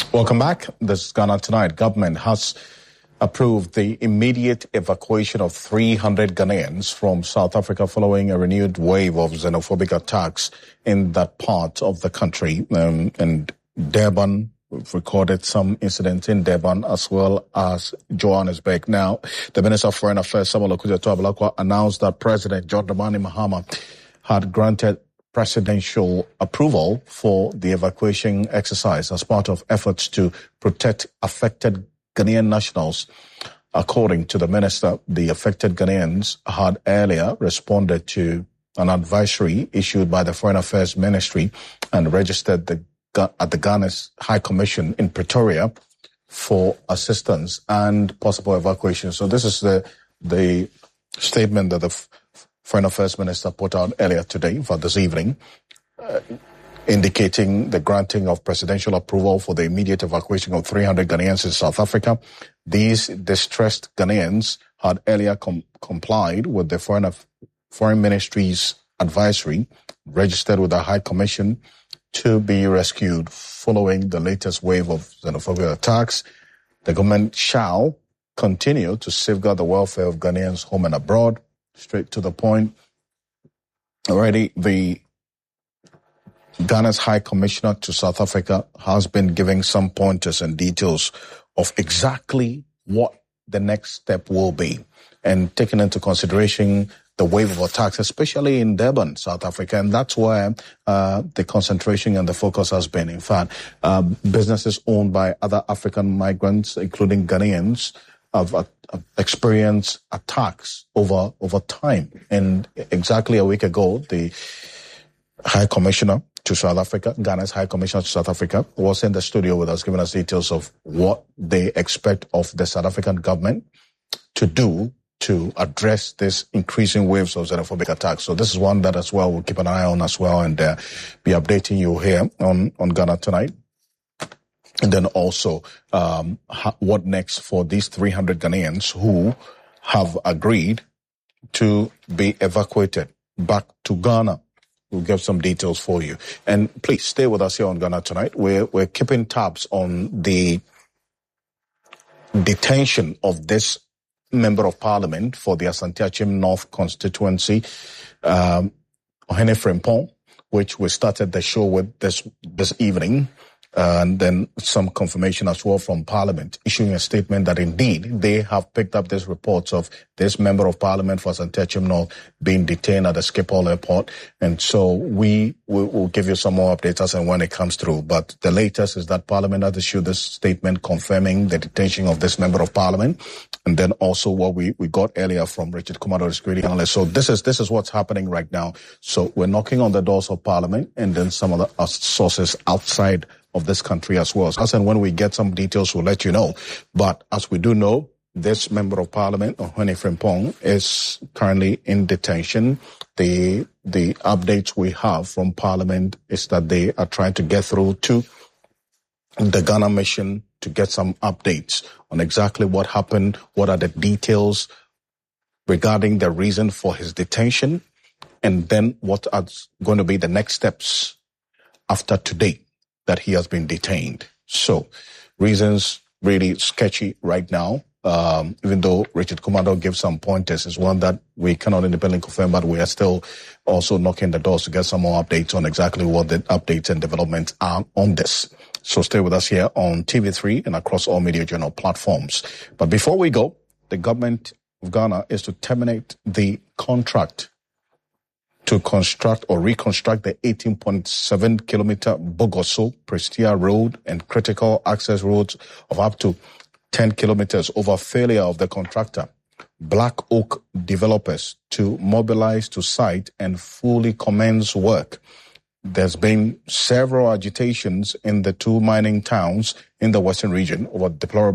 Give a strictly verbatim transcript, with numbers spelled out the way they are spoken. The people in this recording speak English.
Welcome back. This is Ghana Tonight. Government has approved the immediate evacuation of three hundred Ghanaians from South Africa following a renewed wave of xenophobic attacks in that part of the country. Um, and Durban, we've recorded some incidents in Durban as well as Johannesburg. Now, the Minister of Foreign Affairs, Samuel Okudzeto Ablakwa, announced that President John Dramani Mahama had granted presidential approval for the evacuation exercise as part of efforts to protect affected Ghanaian nationals. According to the minister, the affected Ghanaians had earlier responded to an advisory issued by the Foreign Affairs Ministry and registered the, at the Ghana's High Commission in Pretoria for assistance and possible evacuation. So this is the the statement that the Foreign Affairs Minister put out earlier today, for this evening, uh, indicating the granting of presidential approval for the immediate evacuation of three hundred Ghanaians in South Africa. These distressed Ghanaians had earlier com- complied with the Foreign, Af- Foreign Ministry's advisory, registered with the High Commission to be rescued following the latest wave of xenophobic attacks. The government shall continue to safeguard the welfare of Ghanaians home and abroad. Straight to the point. Already, the Ghana's High Commissioner to South Africa has been giving some pointers and details of exactly what the next step will be, and taking into consideration the wave of attacks, especially in Durban, South Africa. And that's where uh, the concentration and the focus has been. In fact, uh, businesses owned by other African migrants, including Ghanaians, have uh, experienced attacks over over time. And exactly a week ago, the High Commissioner to South Africa, Ghana's High Commissioner to South Africa, was in the studio with us, giving us details of what they expect of the South African government to do to address this increasing waves of xenophobic attacks. So this is one that as well we'll keep an eye on as well, and uh, be updating you here on, on Ghana Tonight. And then also, um, ha- what next for these three hundred Ghanaians who have agreed to be evacuated back to Ghana. We'll give some details for you. And please stay with us here on Ghana Tonight. We're, we're keeping tabs on the detention of this Member of Parliament for the Asante Achim North constituency, um, Ohene Frimpong, which we started the show with this, this evening. Uh, and then some confirmation as well from Parliament, issuing a statement that indeed they have picked up these reports of this Member of Parliament for Asante Achim North being detained at the Schiphol Airport. And so we will we'll give you some more updates as and when it comes through. But the latest is that Parliament has issued this statement confirming the detention of this Member of Parliament. And then also what we, we got earlier from Richard Kumado, the security analyst. So this is this is what's happening right now. So we're knocking on the doors of Parliament and then some of the sources outside of this country as well. As and when we get some details, we'll let you know. But as we do know, this Member of Parliament, Ohene Frimpong, is currently in detention. The the updates we have from Parliament is that they are trying to get through to the Ghana mission to get some updates on exactly what happened, what are the details regarding the reason for his detention, and then what are going to be the next steps after today that he has been detained. So, reasons really sketchy right now. Um, even though Richard Kumado gives some pointers, is one that we cannot independently confirm, but we are still also knocking the doors to get some more updates on exactly what the updates and developments are on this. So stay with us here on T V three and across all Media Journal platforms. But before we go, the government of Ghana is to terminate the contract to construct or reconstruct the eighteen point seven kilometer Bogoso Prestia Road and critical access roads of up to ten kilometers over failure of the contractor, Black Oak Developers, to mobilize to site and fully commence work. There's been several agitations in the two mining towns in the Western region over deplorable